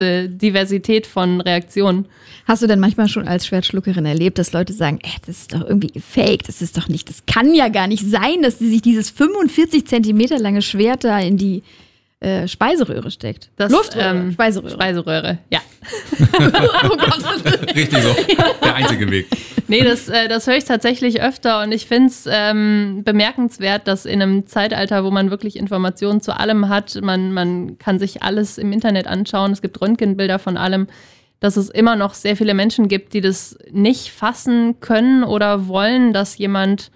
Diversität von Reaktionen. Hast du denn manchmal schon als Schwertschluckerin erlebt, dass Leute sagen, das ist doch irgendwie gefaked, das kann ja gar nicht sein, dass sie sich dieses 45 Zentimeter lange Schwert da in die Speiseröhre steckt. Luftröhre, Speiseröhre, ja. Oh Gott. Richtig so, der einzige Weg. Nee, das höre ich tatsächlich öfter und ich finde es bemerkenswert, dass in einem Zeitalter, wo man wirklich Informationen zu allem hat, man kann sich alles im Internet anschauen, es gibt Röntgenbilder von allem, dass es immer noch sehr viele Menschen gibt, die das nicht fassen können oder wollen, dass jemand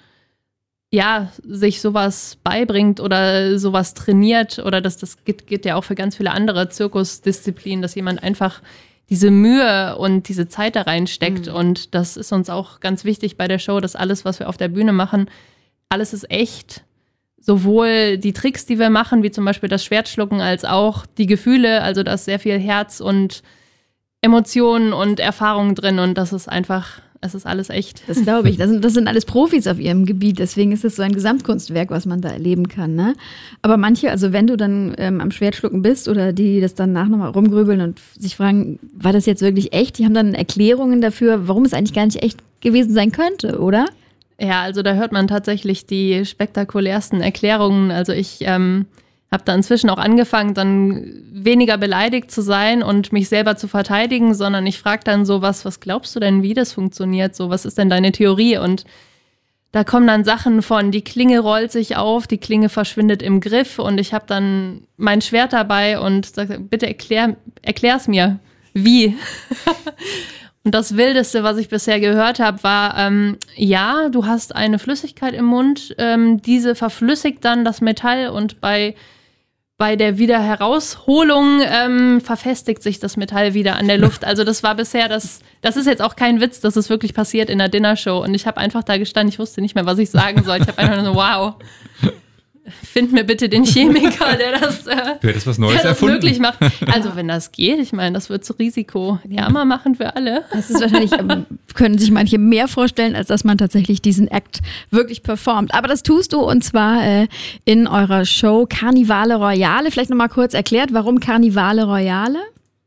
sich sowas beibringt oder sowas trainiert oder das geht ja auch für ganz viele andere Zirkusdisziplinen, dass jemand einfach diese Mühe und diese Zeit da reinsteckt und das ist uns auch ganz wichtig bei der Show, dass alles, was wir auf der Bühne machen, alles ist echt. Sowohl die Tricks, die wir machen, wie zum Beispiel das Schwertschlucken, als auch die Gefühle, also da ist sehr viel Herz und Emotionen und Erfahrungen drin und das ist einfach... Es ist alles echt. Das glaube ich. Das sind alles Profis auf ihrem Gebiet. Deswegen ist es so ein Gesamtkunstwerk, was man da erleben kann. Ne? Aber manche, also wenn du dann am Schwertschlucken bist oder die das danach nochmal rumgrübeln und sich fragen, war das jetzt wirklich echt? Die haben dann Erklärungen dafür, warum es eigentlich gar nicht echt gewesen sein könnte, oder? Ja, also da hört man tatsächlich die spektakulärsten Erklärungen. Also ich habe da inzwischen auch angefangen, dann weniger beleidigt zu sein und mich selber zu verteidigen, sondern ich frage dann so, was glaubst du denn, wie das funktioniert? So, was ist denn deine Theorie? Und da kommen dann Sachen von, die Klinge rollt sich auf, die Klinge verschwindet im Griff und ich habe dann mein Schwert dabei und sage, bitte erklär's mir. Wie? Und das Wildeste, was ich bisher gehört habe, war, du hast eine Flüssigkeit im Mund, diese verflüssigt dann das Metall und bei der Wiederherausholung verfestigt sich das Metall wieder an der Luft. Also das war bisher, das ist jetzt auch kein Witz, das ist wirklich passiert in der Dinnershow. Und ich habe einfach da gestanden, ich wusste nicht mehr, was ich sagen soll. Ich habe einfach nur so, wow, find mir bitte den Chemiker, der das was Neues erfunden. Möglich macht. Also wenn das geht, ich meine, das wird zu Risiko. Ärmer machen für alle. Das ist wahrscheinlich, können sich manche mehr vorstellen, als dass man tatsächlich diesen Act wirklich performt. Aber das tust du und zwar in eurer Show Karnivale Royale. Vielleicht nochmal kurz erklärt, warum Karnivale Royale?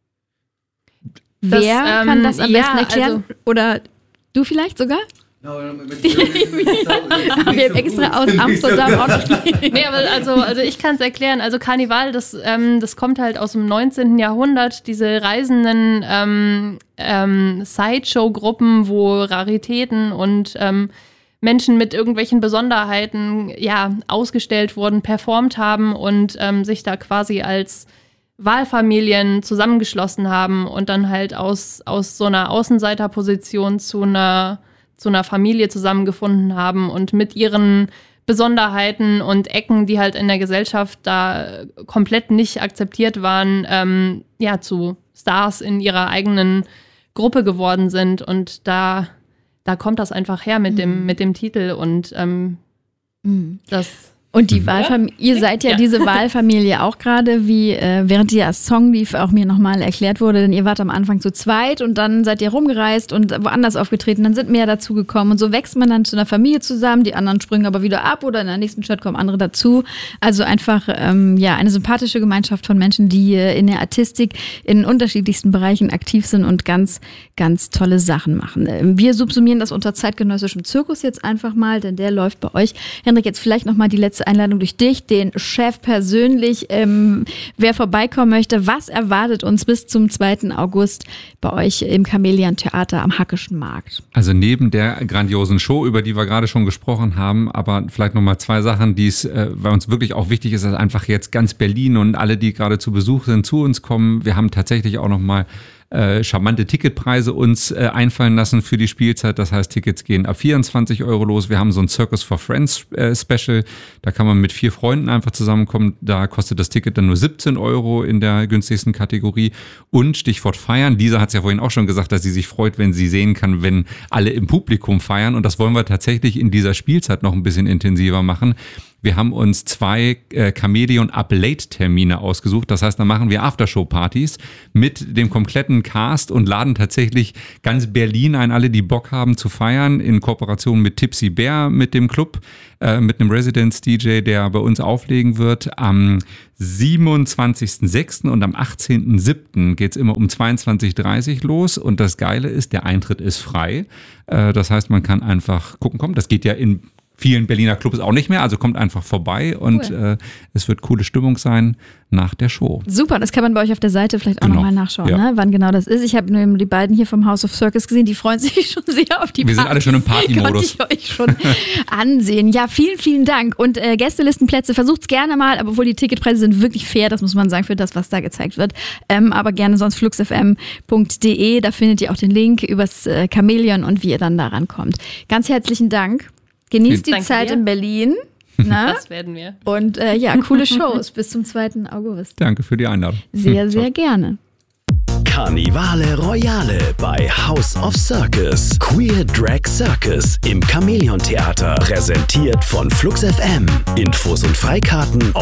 Wer kann das am besten erklären? Also, oder du vielleicht sogar? Wir haben extra aus Amsterdam auch noch. Nee, aber also ich kann es erklären. Also Karneval, das kommt halt aus dem 19. Jahrhundert. Diese reisenden Sideshow-Gruppen, wo Raritäten und Menschen mit irgendwelchen Besonderheiten ausgestellt wurden, performt haben und sich da quasi als Wahlfamilien zusammengeschlossen haben und dann halt aus so einer Außenseiterposition zu einer Familie zusammengefunden haben und mit ihren Besonderheiten und Ecken, die halt in der Gesellschaft da komplett nicht akzeptiert waren, zu Stars in ihrer eigenen Gruppe geworden sind. Und da kommt das einfach her mit dem Titel und das... Und die Wahlfamilie, ihr seid ja diese Wahlfamilie auch gerade, wie während der Song lief auch mir nochmal erklärt wurde, denn ihr wart am Anfang zu zweit und dann seid ihr rumgereist und woanders aufgetreten, dann sind mehr dazugekommen und so wächst man dann zu einer Familie zusammen, die anderen springen aber wieder ab oder in der nächsten Stadt kommen andere dazu. Also einfach eine sympathische Gemeinschaft von Menschen, die in der Artistik in unterschiedlichsten Bereichen aktiv sind und ganz, ganz tolle Sachen machen. Wir subsumieren das unter zeitgenössischem Zirkus jetzt einfach mal, denn der läuft bei euch. Henrik, jetzt vielleicht nochmal die letzte Einladung durch dich, den Chef persönlich. Wer vorbeikommen möchte, was erwartet uns bis zum 2. August bei euch im Chamäleon Theater am Hackischen Markt? Also neben der grandiosen Show, über die wir gerade schon gesprochen haben, aber vielleicht nochmal 2 Sachen, die es, weil uns wirklich auch wichtig ist, dass einfach jetzt ganz Berlin und alle, die gerade zu Besuch sind, zu uns kommen. Wir haben tatsächlich auch nochmal charmante Ticketpreise uns einfallen lassen für die Spielzeit. Das heißt, Tickets gehen ab 24 € los. Wir haben so ein Circus for Friends Special. Da kann man mit 4 Freunden einfach zusammenkommen. Da kostet das Ticket dann nur 17 € in der günstigsten Kategorie. Und Stichwort feiern. Lisa hat es ja vorhin auch schon gesagt, dass sie sich freut, wenn sie sehen kann, wenn alle im Publikum feiern. Und das wollen wir tatsächlich in dieser Spielzeit noch ein bisschen intensiver machen. Wir haben uns 2 Chameleon Up Late Termine ausgesucht. Das heißt, da machen wir Aftershow-Partys mit dem kompletten Cast und laden tatsächlich ganz Berlin ein, alle, die Bock haben zu feiern, in Kooperation mit Tipsy Bear, mit dem Club, mit einem Residence-DJ, der bei uns auflegen wird. Am 27.06. und am 18.07. geht's immer um 22.30 Uhr los. Und das Geile ist, der Eintritt ist frei. Das heißt, man kann einfach gucken, komm, das geht ja in vielen Berliner Clubs auch nicht mehr, also kommt einfach vorbei und es wird coole Stimmung sein nach der Show. Super, das kann man bei euch auf der Seite vielleicht auch nochmal nachschauen, ne? Wann genau das ist. Ich habe nur die beiden hier vom House of Circus gesehen, die freuen sich schon sehr auf die Partys. Wir sind alle schon im Partymodus. Konnte ich euch schon ansehen. Ja, vielen, vielen Dank. Und Gästelistenplätze, versucht's gerne mal, aber obwohl die Ticketpreise sind wirklich fair, das muss man sagen, für das, was da gezeigt wird. Aber gerne sonst fluxfm.de, da findet ihr auch den Link übers Chameleon und wie ihr dann da rankommt. Ganz herzlichen Dank. Genießt die Zeit in Berlin. Na? Das werden wir. Und coole Shows bis zum 2. August. Danke für die Einladung. Sehr, sehr gerne. Carnivale Royale bei House of Circus. Queer Drag Circus im Chameleon Theater. Präsentiert von Flux FM. Infos und Freikarten